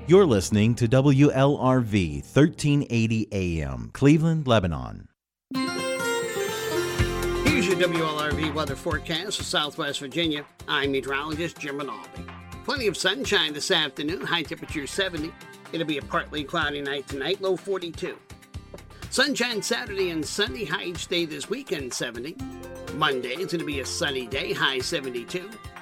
You're listening to WLRV 1380 AM, Cleveland, Lebanon. Here's your WLRV weather forecast for Southwest Virginia. I'm meteorologist Jim Rinaldi. Plenty of sunshine this afternoon, high temperature 70. It'll be a partly cloudy night tonight, low 42. Sunshine Saturday and Sunday, high each day this weekend, 70. Monday, it's going to be a sunny day, high 72.